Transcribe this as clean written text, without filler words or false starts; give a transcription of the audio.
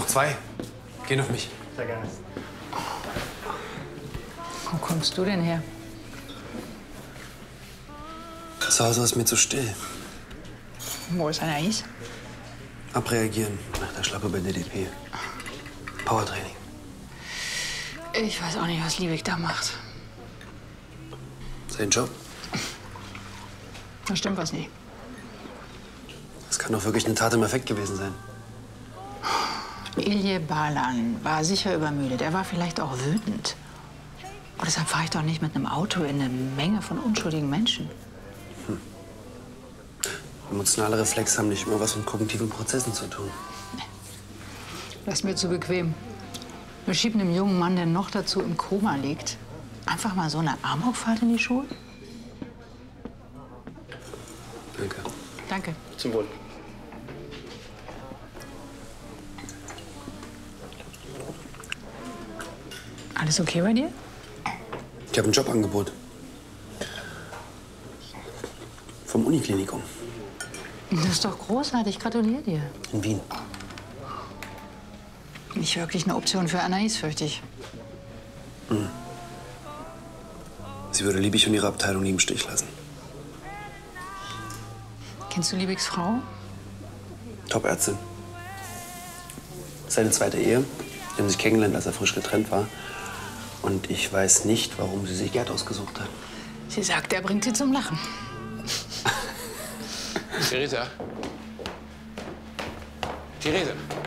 Noch 2. Gehen auf mich. Sehr gerne. Wo kommst du denn her? Zu Hause ist mir zu still. Wo ist Anaïs? Abreagieren nach der Schlappe bei DDP. Powertraining. Ich weiß auch nicht, was Liebig da macht. Sein Job. Da stimmt was nicht. Das kann doch wirklich eine Tat im Effekt gewesen sein. Ilje Balan war sicher übermüdet. Er war vielleicht auch wütend. Und deshalb fahre ich doch nicht mit einem Auto in eine Menge von unschuldigen Menschen. Emotionale Reflexe haben nicht immer was mit kognitiven Prozessen zu tun. Das ist mir zu bequem. Wir schieben einem jungen Mann, der noch dazu im Koma liegt, einfach mal so eine Amokfahrt in die Schuhe? Danke. Danke. Zum Wohl. Alles okay bei dir? Ich habe ein Jobangebot. Vom Uniklinikum. Das ist doch großartig. Gratuliere dir. In Wien. Nicht wirklich eine Option für Anaïs, fürchte ich. Sie würde Liebig und ihre Abteilung nie im Stich lassen. Kennst du Liebigs Frau? Top-Ärztin. Seine zweite Ehe. Die haben sich kennengelernt, als er frisch getrennt war. Und ich weiß nicht, warum sie sich Gerd ausgesucht hat. Sie sagt, er bringt sie zum Lachen. Theresa. Theresa.